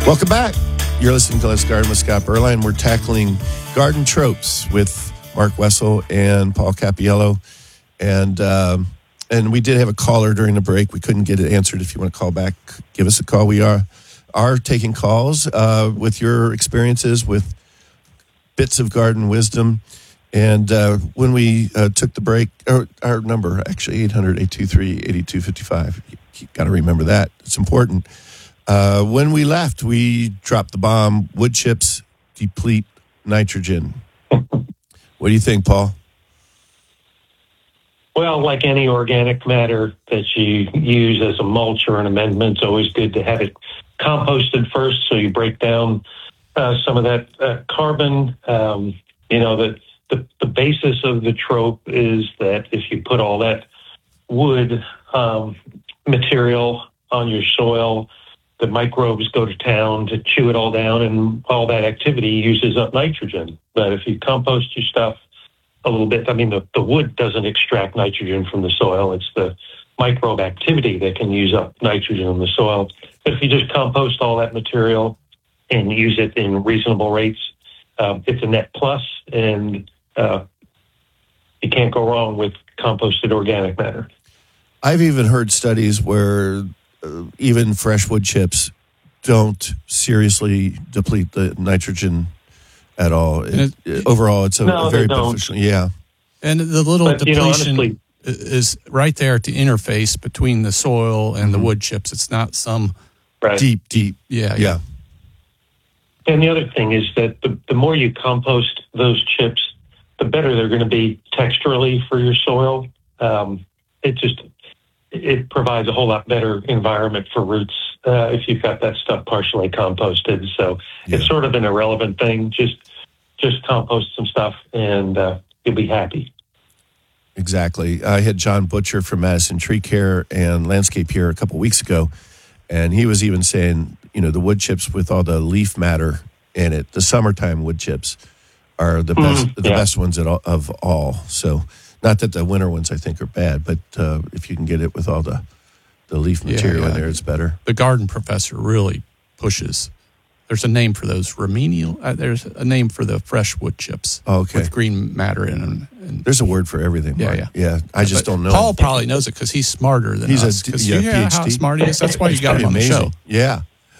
Welcome back. You're listening to Let's Garden with Scott Berline. We're tackling garden tropes with Mark Wessel and Paul Cappiello. And we did have a caller during the break. We couldn't get it answered. If you want to call back, give us a call. We are taking calls with your experiences with bits of garden wisdom. And when we took the break, our number, actually, 800-823-8255. You got to remember that. It's important. When we left, we dropped the bomb. Wood chips deplete nitrogen. What do you think, Paul? Well, like any organic matter that you use as a mulch or an amendment, it's always good to have it composted first, so you break down some of that carbon. The basis of the trope is that if you put all that wood material on your soil, the microbes go to town to chew it all down, and all that activity uses up nitrogen. But if you compost your stuff a little bit, the wood doesn't extract nitrogen from the soil. It's the microbe activity that can use up nitrogen in the soil. But if you just compost all that material and use it in reasonable rates, it's a net plus, and you can't go wrong with composted organic matter. I've even heard studies where even fresh wood chips don't seriously deplete the nitrogen at all. Overall, it's a very beneficial. Yeah. And the little depletion is right there at the interface between the soil and the wood chips. It's not some deep. Yeah. And the other thing is that the more you compost those chips, the better they're going to be texturally for your soil. It provides a whole lot better environment for roots if you've got that stuff partially composted. So it's sort of an irrelevant thing. Just compost some stuff and you'll be happy. Exactly. I had John Butcher from Madison Tree Care and Landscape here a couple weeks ago, and he was even saying, the wood chips with all the leaf matter in it, the summertime wood chips are the best ones of all. So not that the winter ones I think are bad, but if you can get it with all the leaf material in there, it's better. The garden professor really pushes. There's a name for those remedial. There's a name for the fresh wood chips with green matter in them. And there's a word for everything. Yeah. I just don't know. Paul probably knows it because he's smarter than us. He's a PhD. How smart he is. That's why you got him on the show. Yeah.